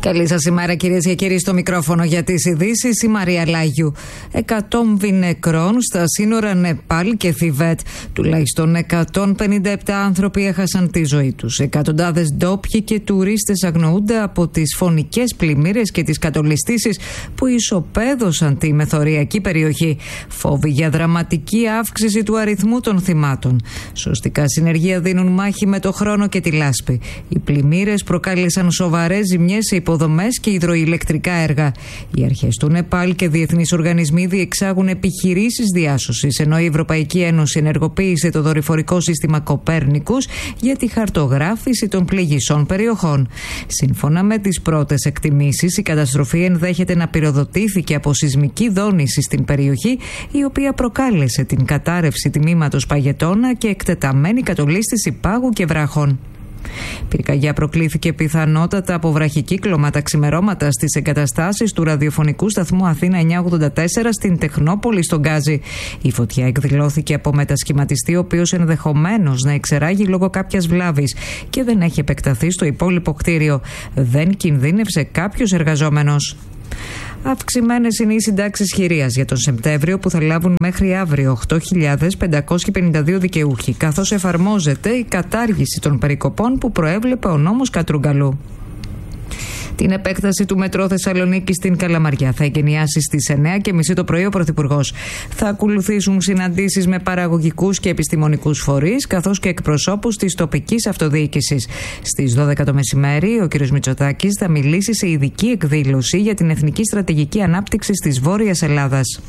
Καλή σας ημέρα, κυρίες και κύριοι. Στο μικρόφωνο για τις ειδήσεις η Μαρία Λάγιου. 100 νεκρών στα σύνορα Νεπάλ και Θιβέτ. Τουλάχιστον 157 άνθρωποι έχασαν τη ζωή τους. Εκατοντάδες ντόπιοι και τουρίστες αγνοούνται από τις φωνικές πλημμύρες και τις κατολιστήσεις που ισοπαίδωσαν τη μεθοριακή περιοχή. Φόβοι για δραματική αύξηση του αριθμού των θυμάτων. Σωστικά συνεργεία δίνουν μάχη με το χρόνο και τη λάσπη. Οι πλημμύρες προκάλεσαν σοβαρές ζημιές σε υποδομές και υδροηλεκτρικά έργα. Οι αρχές του Νεπάλ και διεθνείς οργανισμοί διεξάγουν επιχειρήσεις διάσωσης, ενώ η Ευρωπαϊκή Ένωση ενεργοποίησε το δορυφορικό σύστημα Κοπέρνικους για τη χαρτογράφηση των πληγισών περιοχών. Σύμφωνα με τις πρώτες εκτιμήσεις, η καταστροφή ενδέχεται να πυροδοτήθηκε από σεισμική δόνηση στην περιοχή, η οποία προκάλεσε την κατάρρευση τμήματος παγετώνα και εκτεταμένη κατολίσθηση πάγου και βράχων. Πυρκαγιά προκλήθηκε πιθανότατα από βραχικύκλωμα τα ξημερώματα στις εγκαταστάσεις του ραδιοφωνικού σταθμού Αθήνα 984 στην Τεχνόπολη στον Γκάζι. Η φωτιά εκδηλώθηκε από μετασχηματιστή, ο οποίος ενδεχομένως να εξεράγει λόγω κάποιας βλάβης και δεν έχει επεκταθεί στο υπόλοιπο κτίριο. Δεν κινδύνευσε κάποιος εργαζόμενος. Αυξημένες είναι οι συντάξεις χειρίας για τον Σεπτέμβριο, που θα λάβουν μέχρι αύριο 8.552 δικαιούχοι, καθώς εφαρμόζεται η κατάργηση των περικοπών που προέβλεπε ο νόμος Κατρούγκαλου. Την επέκταση του μετρό Θεσσαλονίκη στην Καλαμαριά θα εγκαινιάσει στις 9:30 το πρωί ο Πρωθυπουργός. Θα ακολουθήσουν συναντήσεις με παραγωγικούς και επιστημονικούς φορείς, καθώς και εκπροσώπους της τοπικής αυτοδιοίκησης. Στις 12 το μεσημέρι, ο κ. Μητσοτάκης θα μιλήσει σε ειδική εκδήλωση για την Εθνική Στρατηγική Ανάπτυξη της Βόρειας Ελλάδας.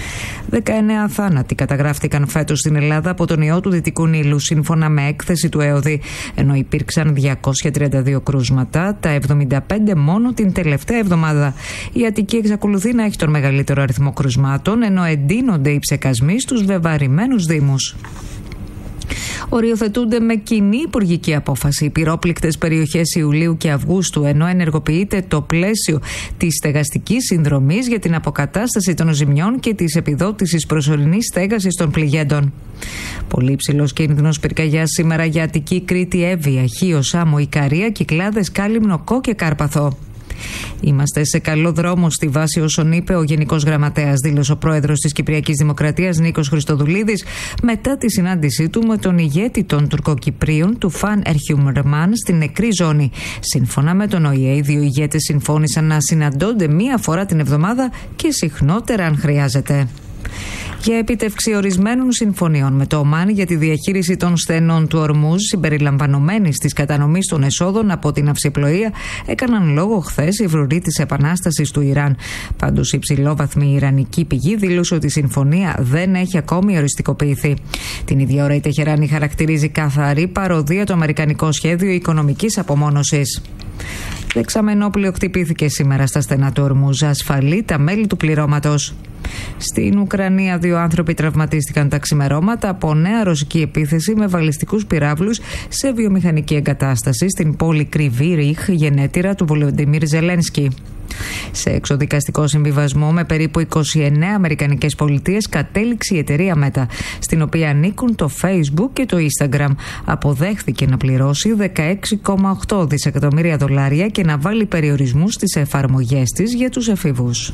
19 θάνατοι καταγράφτηκαν φέτος στην Ελλάδα από τον ιό του Δυτικού Νείλου, σύμφωνα με έκθεση του ΕΟΔΗ, ενώ υπήρξαν 232 κρούσματα, τα 75 μόνο την τελευταία εβδομάδα. Η Αττική εξακολουθεί να έχει τον μεγαλύτερο αριθμό κρουσμάτων, ενώ εντείνονται οι ψεκασμοί στους βεβαρημένους δήμους. Οριοθετούνται με κοινή υπουργική απόφαση οι πυρόπληκτες περιοχές Ιουλίου και Αυγούστου, ενώ ενεργοποιείται το πλαίσιο της στεγαστικής συνδρομής για την αποκατάσταση των ζημιών και της επιδότησης προσωρινής στέγασης των πληγέντων. Πολύ υψηλός κίνδυνος πυρκαγιάς σήμερα για Αττική, Κρήτη, Εύβοια, Χίο, Σάμο, Ικαρία, Κυκλάδες, Κάλυμνο, Κό και Κάρπαθο. Είμαστε σε καλό δρόμο στη βάση όσων είπε ο Γενικός Γραμματέας, δήλωσε ο πρόεδρος της Κυπριακής Δημοκρατίας Νίκος Χριστοδουλίδης μετά τη συνάντησή του με τον ηγέτη των Τουρκοκυπρίων του Φαν Ερχιουμρμάν στην νεκρή ζώνη. Σύμφωνα με τον ΟΗΕ, οι δύο ηγέτες συμφώνησαν να συναντώνται μία φορά την εβδομάδα και συχνότερα αν χρειάζεται. Για επίτευξη ορισμένων συμφωνιών με το Ομάν για τη διαχείριση των στενών του Ορμούζ, συμπεριλαμβανομένης της κατανομής των εσόδων από την αυσιπλοεία, έκαναν λόγο χθες οι φρουροί της Επανάστασης του Ιράν. Πάντως, η υψηλόβαθμη ιρανική πηγή δήλωσε ότι η συμφωνία δεν έχει ακόμη οριστικοποιηθεί. Την ίδια ώρα, η Τεχεράνη χαρακτηρίζει καθαρή παροδία το αμερικανικό σχέδιο οικονομικής απομόνωσης. Δεξαμενόπλαιο χτυπήθηκε σήμερα στα στενά του Ορμούζ. Ασφαλεί τα μέλη του πληρώματος. Στην Ουκρανία, 2 άνθρωποι τραυματίστηκαν τα ξημερώματα από νέα ρωσική επίθεση με βαλιστικούς πυράβλους σε βιομηχανική εγκατάσταση στην πόλη Κρυβή Ριχ, γενέτειρα του Βολοντιμίρ Ζελένσκι. Σε εξοδικαστικό συμβιβασμό με περίπου 29 αμερικανικές πολιτείες κατέληξε η εταιρεία Meta, στην οποία ανήκουν το Facebook και το Instagram. Αποδέχθηκε να πληρώσει $16,8 δισεκατομμύρια και να βάλει περιορισμούς στις εφαρμογές της για τους εφήβους.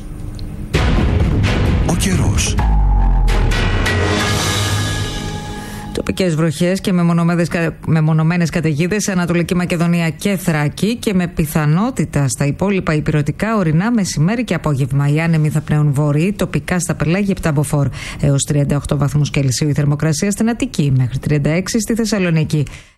Ο καιρός. Τοπικές βροχές και μεμονωμένες καταιγίδες σε Ανατολική Μακεδονία και Θράκη και με πιθανότητα στα υπόλοιπα ηπειρωτικά ορεινά μεσημέρι και απόγευμα. Οι άνεμοι θα πνέουν βορειοί, τοπικά στα πελάγια 7 μποφόρ έως 38 βαθμούς Κελσίου η θερμοκρασία στην Αττική, μέχρι 36 στη Θεσσαλονίκη.